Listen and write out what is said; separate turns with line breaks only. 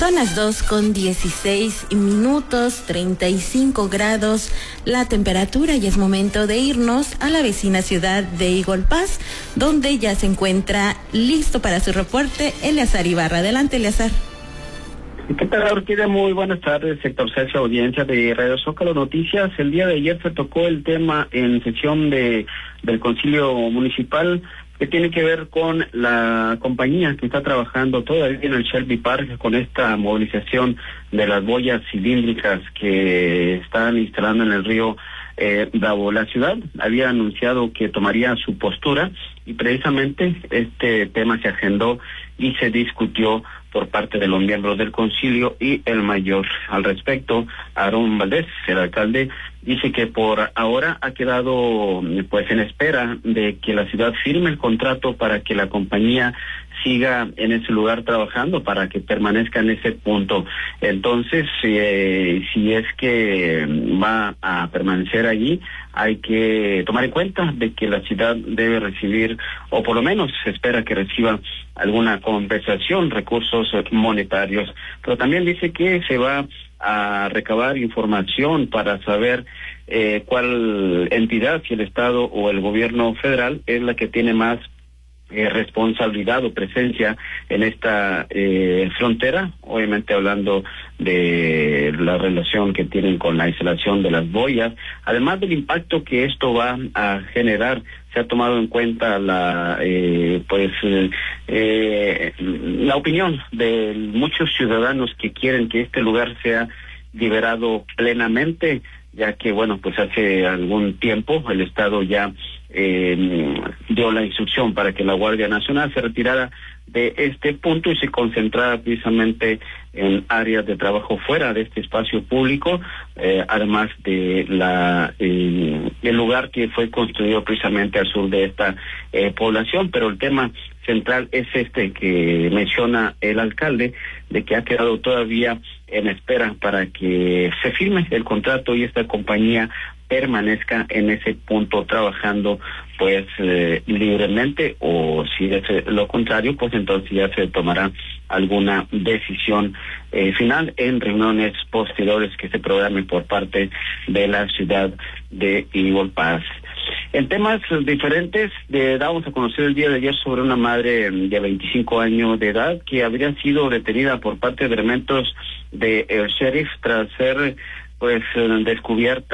Son las 2:16, 35 grados la temperatura, y es momento de irnos a la vecina ciudad de Eagle Pass, donde ya se encuentra listo para su reporte Eleazar Ibarra. Adelante, Eleazar.
¿Qué tal, Orquídea? Muy buenas tardes, sector 6, audiencia de Radio Zócalo Noticias. El día de ayer se tocó el tema en sesión del Concilio Municipal que tiene que ver con la compañía que está trabajando todavía en el Shelby Park con esta movilización de las boyas cilíndricas que están instalando en el río Bravo. La ciudad había anunciado que tomaría su postura y precisamente este tema se agendó y se discutió por parte de los miembros del concilio y el mayor. Al respecto, Aarón Valdés, el alcalde, dice que por ahora ha quedado pues en espera de que la ciudad firme el contrato para que la compañía siga en ese lugar trabajando, para que permanezca en ese punto. Entonces, si es que va a permanecer allí, hay que tomar en cuenta de que la ciudad debe recibir, o por lo menos se espera que reciba alguna compensación, recursos monetarios. Pero también dice que se va a recabar información para saber cuál entidad, si el Estado o el gobierno federal, es la que tiene más responsabilidad o presencia en esta frontera, obviamente hablando de la relación que tienen con la instalación de las boyas, además del impacto que esto va a generar. Se ha tomado en cuenta la opinión de muchos ciudadanos que quieren que este lugar sea liberado plenamente, ya que pues hace algún tiempo el Estado ya dio la instrucción para que la Guardia Nacional se retirara de este punto y se concentrara precisamente en áreas de trabajo fuera de este espacio público, además de el lugar que fue construido precisamente al sur de esta población. Pero el tema central es este que menciona el alcalde, de que ha quedado todavía en espera para que se firme el contrato y esta compañía permanezca en ese punto trabajando libremente, o si es lo contrario, pues entonces ya se tomará alguna decisión final en reuniones posteriores que se programen por parte de la ciudad de Eagle Pass. En temas diferentes, damos a conocer el día de ayer sobre una madre de 25 años de edad que habría sido detenida por parte de elementos del sheriff tras ser descubierta